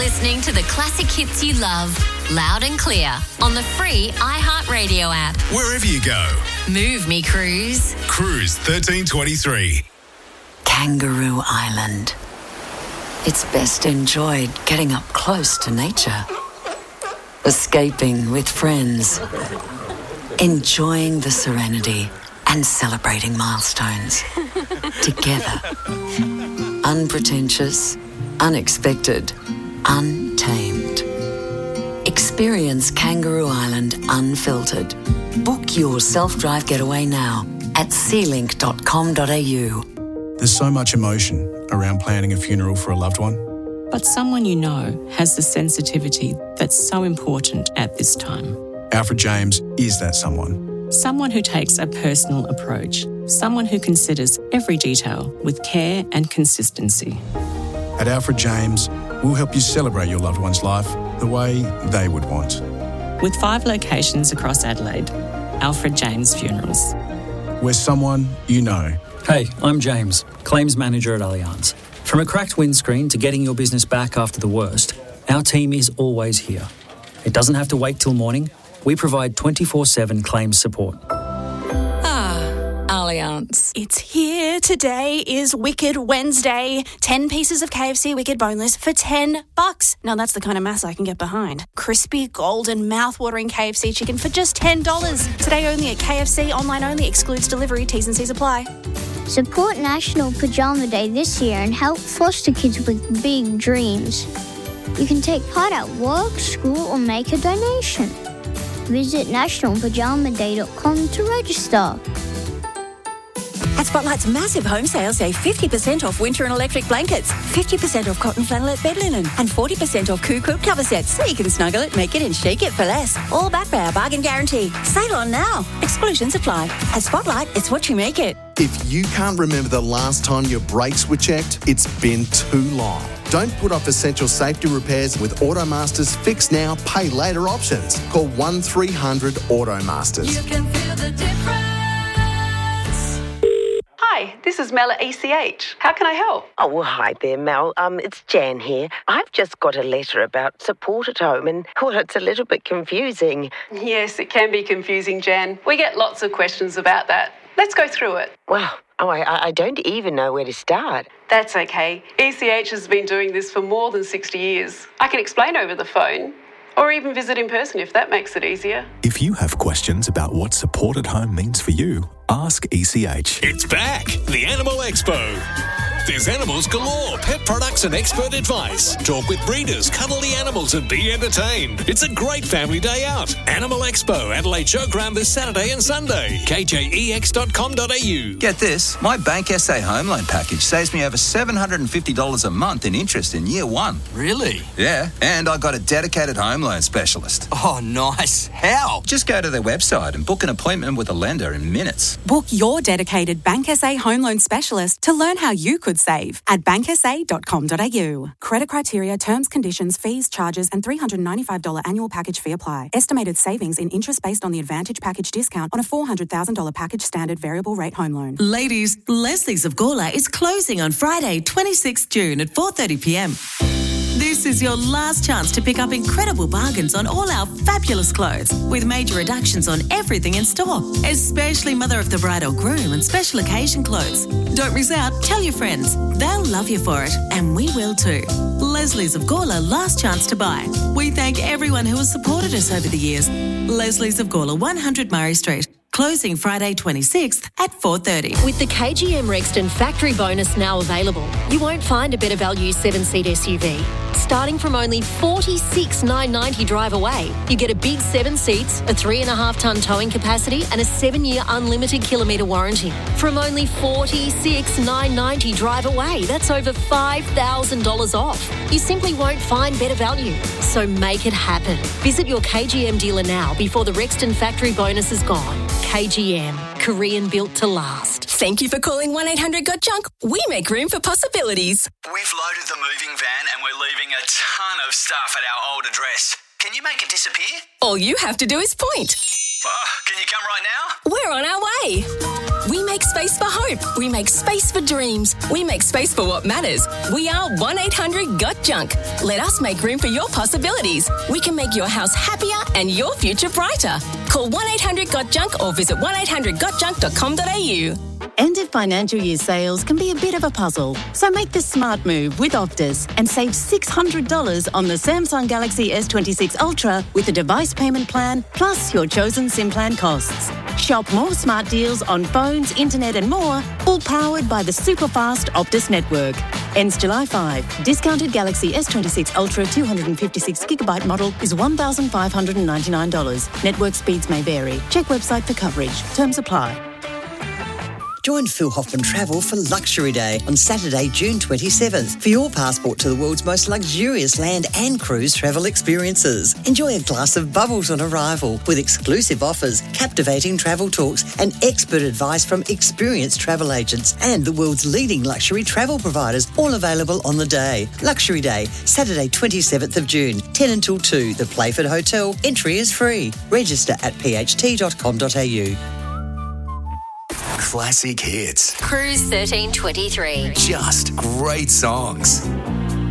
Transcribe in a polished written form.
listening to the classic hits you love, loud and clear, on the free iHeartRadio app. Wherever you go. Move me, Cruise. Cruise 1323. Kangaroo Island. It's best enjoyed getting up close to nature. Escaping with friends. Enjoying the serenity and celebrating milestones. Together. Unpretentious, unexpected, untamed. Experience Kangaroo Island unfiltered. Book your self-drive getaway now at sealink.com.au. There's so much emotion around planning a funeral for a loved one. But someone you know has the sensitivity that's so important at this time. Alfred James is that someone. Someone who takes a personal approach. Someone who considers every detail with care and consistency. At Alfred James, we'll help you celebrate your loved one's life the way they would want. With 5 locations across Adelaide, Alfred James Funerals. We're someone you know. Hey, I'm James, Claims Manager at Allianz. From a cracked windscreen to getting your business back after the worst, our team is always here. It doesn't have to wait till morning. We provide 24/7 claims support. Allianz. It's here. Today is Wicked Wednesday. 10 pieces of KFC Wicked Boneless for $10. Now that's the kind of maths I can get behind. Crispy, golden, mouth-watering KFC chicken for just $10. Today only at KFC. Online only. Excludes delivery. T's and C's apply. Support National Pajama Day this year and help foster kids with big dreams. You can take part at work, school, or make a donation. Visit nationalpajamaday.com to register. At Spotlight's massive home sale, save 50% off winter and electric blankets, 50% off cotton flannelette bed linen, and 40% off Coop cover sets, so you can snuggle it, make it, and shake it for less. All backed by our bargain guarantee. Sale on now. Exclusions apply. At Spotlight, it's what you make it. If you can't remember the last time your brakes were checked, it's been too long. Don't put off essential safety repairs with Automaster's Fix Now, Pay Later options. Call 1300 Automasters. You can feel the difference. Hi, this is Mel at ECH. How can I help? Oh, well, hi there, Mel. It's Jan here. I've just got a letter about support at home and, well, it's a little bit confusing. Yes, it can be confusing, Jan. We get lots of questions about that. Let's go through it. Well, I don't even know where to start. That's okay. ECH has been doing this for more than 60 years. I can explain over the phone. Or even visit in person if that makes it easier. If you have questions about what support at home means for you, ask ECH. It's back, the Animal Expo. There's animals galore, pet products and expert advice. Talk with breeders, cuddle the animals and be entertained. It's a great family day out. Animal Expo, Adelaide Showground this Saturday and Sunday. kjex.com.au. Get this, my Bank SA home loan package saves me over $750 a month in interest in year one. Really? Yeah, and I got a dedicated home loan specialist. Oh, nice. How? Just go to their website and book an appointment with a lender in minutes. Book your dedicated Bank SA home loan specialist to learn how you could save at banksa.com.au. Credit criteria, terms, conditions, fees, charges and $395 annual package fee apply. Estimated savings in interest based on the Advantage package discount on a $400,000 package standard variable rate home loan. Ladies, Leslie's of Gawler is closing on Friday, 26th June at 4:30pm. This is your last chance to pick up incredible bargains on all our fabulous clothes with major reductions on everything in store, especially mother of the bride or groom and special occasion clothes. Don't miss out. Tell your friends. They'll love you for it, and we will too. Leslie's of Gawler, last chance to buy. We thank everyone who has supported us over the years. Leslie's of Gawler, 100 Murray Street. Closing Friday 26th at 4:30. With the KGM Rexton factory bonus now available, you won't find a better value 7-seat SUV. Starting from only $46,990 drive away, you get a big 7 seats, a 3.5-tonne towing capacity and a 7-year unlimited kilometre warranty. From only $46,990 drive away, that's over $5,000 off. You simply won't find better value. So make it happen. Visit your KGM dealer now before the Rexton factory bonus is gone. KGM, Korean built to last. Thank you for calling 1-800-GOT-JUNK. We make room for possibilities. We've loaded the moving van and we're leaving a ton of stuff at our old address. Can you make it disappear? All you have to do is point. Can you come right now? We're on our way. We make make space for hope. We make space for dreams. We make space for what matters. We are 1-800-GOT-JUNK. Let us make room for your possibilities. We can make your house happier and your future brighter. Call 1-800-GOT-JUNK or visit 1-800-GOT-JUNK.com.au. End of financial year sales can be a bit of a puzzle, so make the smart move with Optus and save $600 on the Samsung Galaxy S26 Ultra with a device payment plan plus your chosen SIM plan costs. Shop more smart deals on phones, internet and more, all powered by the super-fast Optus network. Ends July 5. Discounted Galaxy S26 Ultra 256GB model is $1,599. Network speeds may vary. Check website for coverage. Terms apply. Join Phil Hoffman Travel for Luxury Day on Saturday, June 27th for your passport to the world's most luxurious land and cruise travel experiences. Enjoy a glass of bubbles on arrival with exclusive offers, captivating travel talks and expert advice from experienced travel agents and the world's leading luxury travel providers, all available on the day. Luxury Day, Saturday 27th of June, 10 until 2, the Playford Hotel. Entry is free. Register at pht.com.au. Classic hits. Cruise 1323. Just great songs.